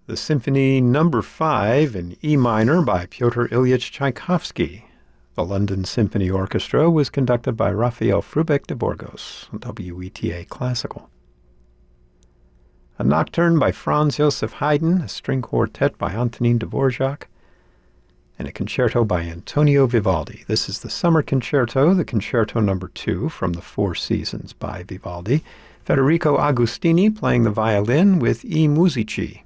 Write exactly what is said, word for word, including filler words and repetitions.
The Symphony Number Five in E minor by Pyotr Ilyich Tchaikovsky. The London Symphony Orchestra was conducted by Rafael Frubeck de Burgos, W E T A Classical. A Nocturne by Franz Joseph Haydn, a string quartet by Antonin Dvorak, and a concerto by Antonio Vivaldi. This is the Summer Concerto, the Concerto Number Two from the Four Seasons by Vivaldi. Federico Agostini playing the violin with I Musici.